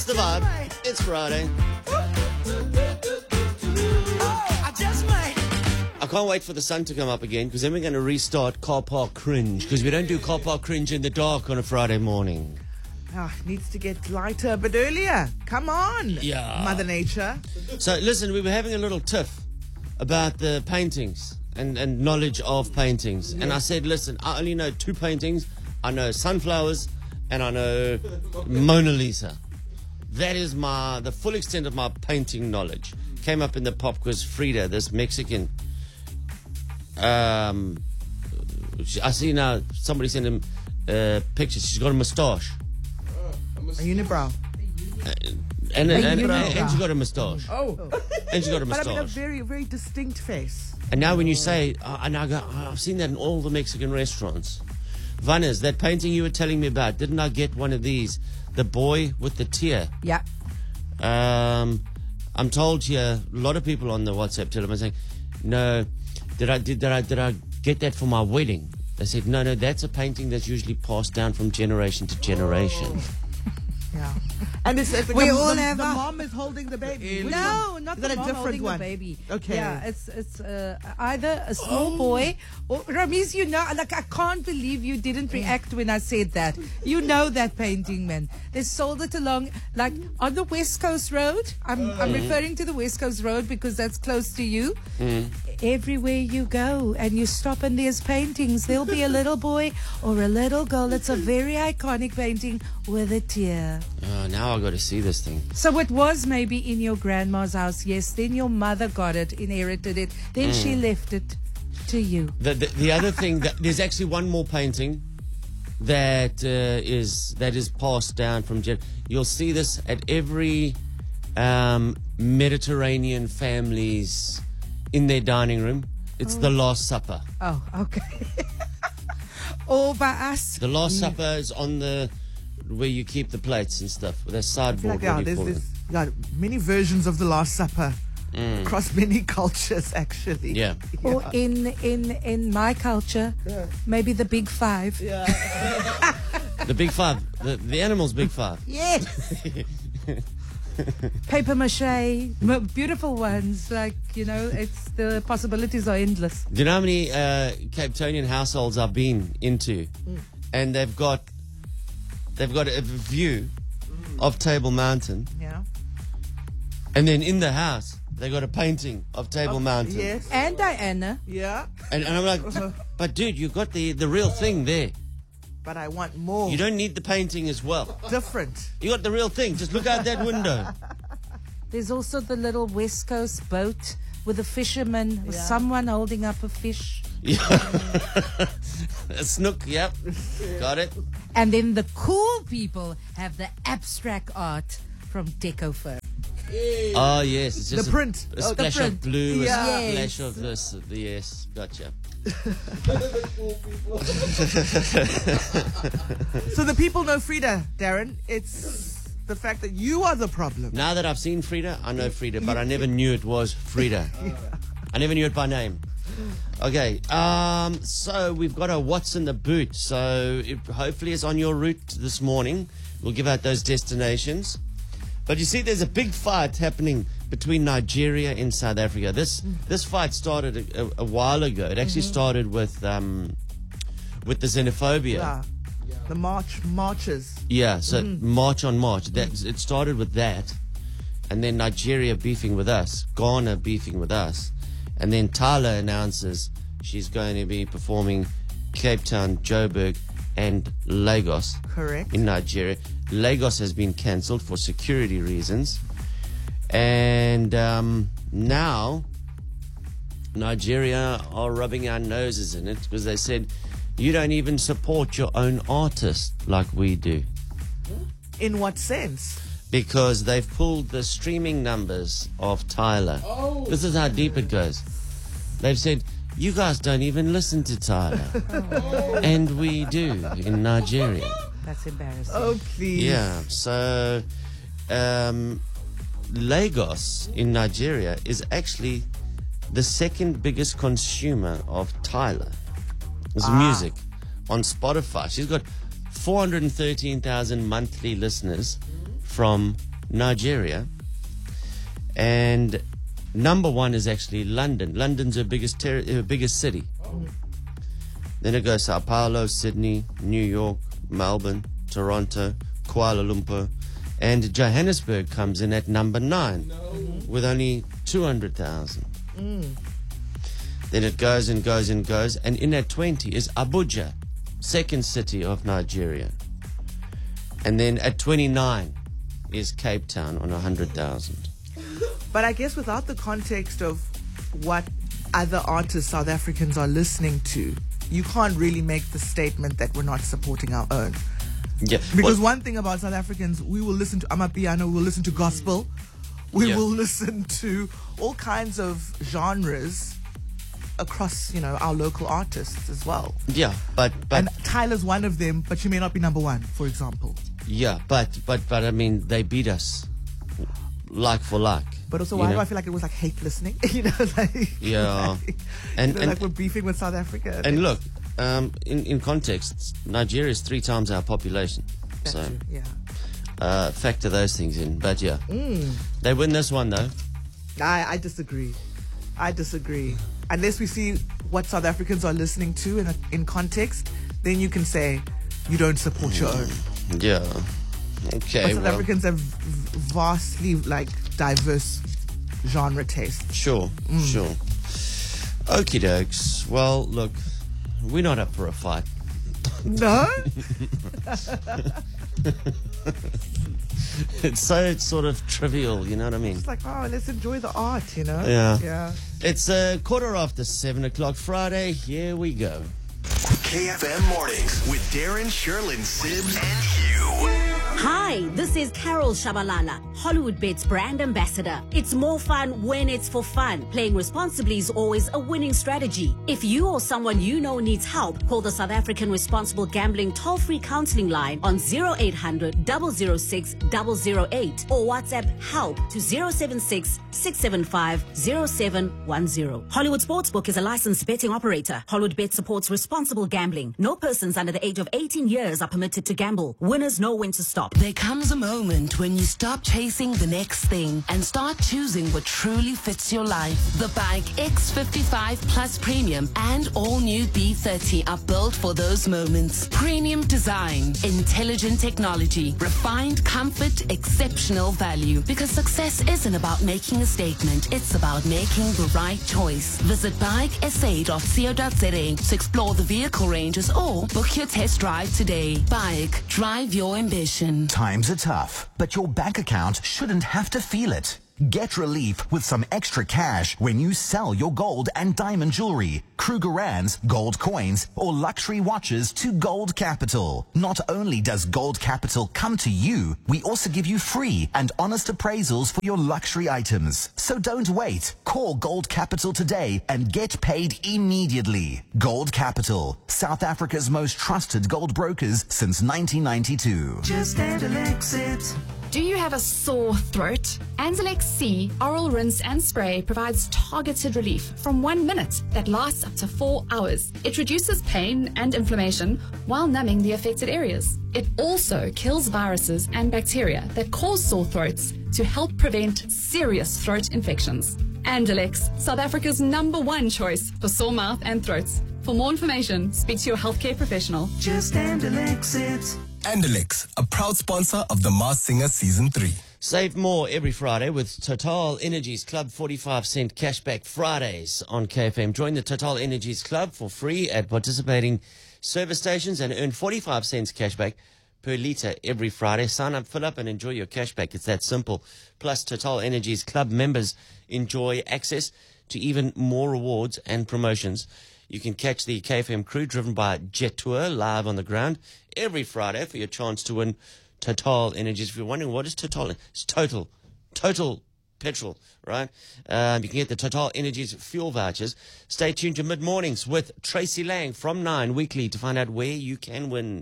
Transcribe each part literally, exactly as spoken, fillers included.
the vibe. It's Friday. I can't wait for the sun to come up again because then we're going to restart Car Park Cringe because we don't do Car Park Cringe in the dark on a Friday morning. Ah, needs to get lighter a bit earlier. Come on, Yeah. Mother Nature. So, listen, we were having a little tiff about the paintings and, and knowledge of paintings. And I said, listen, I only know two paintings. I know sunflowers and I know Mona Lisa. That is my the full extent of my painting knowledge. Came up in the pop quiz. Frida, this Mexican. Um, I see now somebody sent him uh, pictures. She's got a moustache. A unibrow. And, and, and, unibrow. and she got a moustache. Oh. And she got a But I mean, a moustache. very, very distinct face. And now when you say, uh, and I go, oh, I've seen that in all the Mexican restaurants. Vannes, that painting you were telling me about, didn't I get one of these? The boy with the tear. Yeah. Um, I'm told here, a lot of people on the WhatsApp telephone saying, no, did I, did, did I, did I get that for my wedding? They said, no, no, that's a painting that's usually passed down from generation to generation. Yeah. And it's, it's We the, all the, have the a- mom is holding the baby. Which No, one? not Is the that a mom different holding one? the baby. Okay. Yeah, it's it's uh, either a small boy or Ramiz. You know, like I can't believe you didn't react when I said that. You know that painting, man. They sold it along like on the West Coast Road. I'm I'm referring to the West Coast Road because that's close to you. Everywhere you go and you stop and there's paintings, there'll be a little boy or a little girl. It's a very iconic painting with a tear. Oh, now I got to see this thing. So it was maybe in your grandma's house, yes. Then your mother got it, inherited it. Then she left it to you. The, the, the other thing, that, there's actually one more painting that uh, is that is passed down from gen. You'll see this at every um, Mediterranean family's in their dining room. It's the Last Supper. Oh, okay. Or by us. The Last Supper is on the where you keep the plates and stuff. With a sideboard. Like, yeah, what do you there's, call there's it? yeah, many versions of the Last Supper across many cultures, actually. Yeah. Or in, in, in my culture, maybe the big five. The Big Five. The, the animal's Big Five. Yes. Paper mache, m- beautiful ones. Like, you know, it's the possibilities are endless. Do you know how many uh, Cape Townian households I've been into? And they've got they've got a view of Table Mountain, Yeah. and then in the house they got a painting of Table Mountain. Yes. And Diana. Yeah. And, and I'm like, but dude, you got the the real thing there. But I want more. You don't need the painting as well. Different. You got the real thing. Just look out that window. There's also the little West Coast boat with a fisherman, with someone holding up a fish. A snook. Yep, got it. And then the cool people have the abstract art from Decofirm. Oh yes, it's just The a- print. A, Oh, the splash print. of blue, Yeah. a Yes. splash of this. Yes, gotcha. So the people know Frida, Darren. It's the fact that you are the problem. Now that I've seen Frida, I know Frida, but I never knew it was Frida. I never knew it by name. Okay, um, so we've got a What's in the Boot. So it, hopefully it's on your route this morning. We'll give out those destinations. But you see, there's a big fight happening between Nigeria and South Africa. This this fight started a, a, a while ago. It actually started with um, with the xenophobia. Yeah. The march marches. Yeah, so March on March. That it started with that, and then Nigeria beefing with us, Ghana beefing with us, and then Tyler announces she's going to be performing Cape Town, Joburg, and Lagos Correct. in Nigeria. Lagos has been cancelled for security reasons, and um, now Nigeria are rubbing our noses in it because they said you don't even support your own artist like we do. In what sense? Because they've pulled the streaming numbers of Tyler. Oh. This is how deep it goes. They've said, you guys don't even listen to Tyler. And we do in Nigeria. That's embarrassing. Oh, please. Yeah, so um, Lagos in Nigeria is actually the second biggest consumer of Tyler. It's music on Spotify. She's got four hundred thirteen thousand monthly listeners from Nigeria, and number one is actually London. London's her biggest ter- her biggest city. Then it goes Sao Paulo, Sydney, New York, Melbourne, Toronto, Kuala Lumpur, and Johannesburg comes in at number nine no. with only two hundred thousand. Mm. Then it goes and goes and goes, and in at twenty is Abuja, second city of Nigeria. And then at twenty-nine is Cape Town on one hundred thousand. But I guess without the context of what other artists South Africans are listening to, you can't really make the statement that we're not supporting our own. Yeah. Because well, one thing about South Africans, we will listen to Amapiano, we'll listen to gospel, we yeah. will listen to all kinds of genres across, you know, our local artists as well. Yeah, but, but and Tyler's one of them, but she may not be number one, for example. Yeah, but but but I mean, they beat us like for like. But also, why you do know? I feel like it was like hate listening? you know, like yeah, like, and, you know, and like we're beefing with South Africa. And look, um, in in context, Nigeria is three times our population, That's so true. yeah. Uh, factor those things in. But yeah, mm. they win this one though. I I disagree. I disagree. Unless we see what South Africans are listening to in a, in context, then you can say you don't support your own. Yeah. Okay. But South well, Africans have v- vastly like diverse genre taste. Sure. Mm. Sure. Okie dokes. Well, look, we're not up for a fight. No. It's so sort of trivial, you know what I mean? It's like, oh, let's enjoy the art, you know? Yeah. Yeah. It's a uh, quarter after seven o'clock Friday. Here we go. K F M Mornings with Darren, Sherlyn, Sibs, and Hugh. Hi, this is Carol Shabalala, Hollywood Bets brand ambassador. It's more fun when it's for fun. Playing responsibly is always a winning strategy. If you or someone you know needs help, call the South African Responsible Gambling toll-free counseling line on zero eight hundred, double oh six, double oh eight or WhatsApp help to zero seven six, six seven five, zero seven one zero. Hollywood Sportsbook is a licensed betting operator. Hollywood Bet supports responsible gambling. No persons under the age of eighteen years are permitted to gamble. Winners know when to stop. There comes a moment when you stop chasing the next thing and start choosing what truly fits your life. The Bike X fifty-five Plus Premium and all new B thirty are built for those moments. Premium design, intelligent technology, refined comfort, exceptional value. Because success isn't about making a statement, it's about making the right choice. Visit bike s a dot co dot za to explore the vehicle ranges or book your test drive today. Bike, drive your ambition. Times are tough, but your bank account shouldn't have to feel it. Get relief with some extra cash when you sell your gold and diamond jewelry, Krugerrands, gold coins, or luxury watches to Gold Capital. Not only does Gold Capital come to you, we also give you free and honest appraisals for your luxury items. So don't wait. Call Gold Capital today and get paid immediately. Gold Capital, South Africa's most trusted gold brokers since nineteen ninety-two. Just handle exit. Do you have a sore throat? Anzalex C Oral Rinse and Spray provides targeted relief from one minute that lasts up to four hours. It reduces pain and inflammation while numbing the affected areas. It also kills viruses and bacteria that cause sore throats to help prevent serious throat infections. Andalex, South Africa's number one choice for sore mouth and throats. For more information, speak to your healthcare professional. Just Andalex it. Andalex, a proud sponsor of The Masked Singer Season three. Save more every Friday with Total Energies Club forty-five cent cashback Fridays on K F M. Join the Total Energies Club for free at participating service stations and earn forty-five cents cashback per litre every Friday. Sign up, fill up, and enjoy your cashback. It's that simple. Plus, Total Energies Club members enjoy access to even more rewards and promotions. You can catch the K F M crew driven by Jet Tour live on the ground every Friday for your chance to win Total Energies. If you're wondering what is Total, it's total, total petrol, right? Um, you can get the Total Energies fuel vouchers. Stay tuned to Mid-Mornings with Tracy Lang from nine weekly to find out where you can win.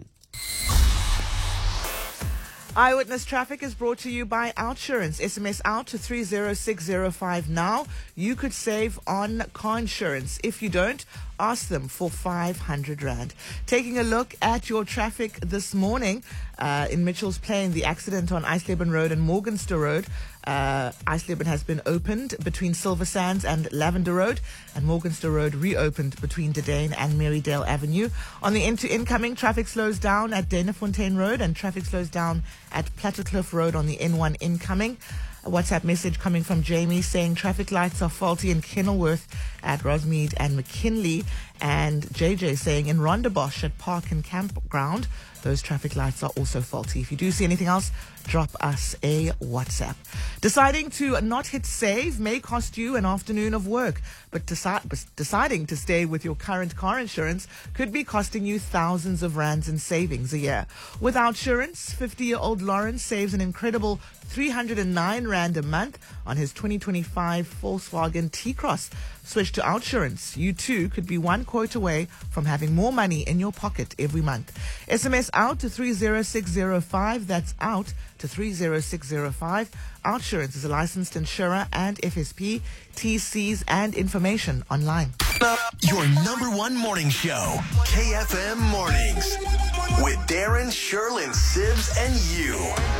Eyewitness Traffic is brought to you by Outsurance. S M S out to three zero six zero five now. You could save on car insurance. If you don't, ask them for five hundred rand. Taking a look at your traffic this morning uh, in Mitchell's Plain, the accident on Eisleben Road and Morgenster Road. Uh, Eisleben has been opened between Silver Sands and Lavender Road, and Morgenster Road reopened between Dedane and Marydale Avenue. On the in to incoming, traffic slows down at Danafontein Road and traffic slows down at Plattercliff Road on the N one incoming. A WhatsApp message coming from Jamie saying traffic lights are faulty in Kenilworth at Rosmead and McKinley, and J J saying in Rondebosch at Park and Campground, those traffic lights are also faulty. If you do see anything else, drop us a WhatsApp. Deciding to not hit save may cost you an afternoon of work, but deci- deciding to stay with your current car insurance could be costing you thousands of rands in savings a year. With Outsurance, fifty-year-old Lawrence saves an incredible three hundred nine rand a month on his twenty twenty-five Volkswagen T-Cross. Switch to Outsurance. You too could be one quote away from having more money in your pocket every month. S M S out to three zero six zero five. That's out to three zero six zero five. Outsurance is a licensed insurer and F S P. T Cs and information online. Your number one morning show, K F M Mornings, with Darren, Sherlyn, Sibs, and you.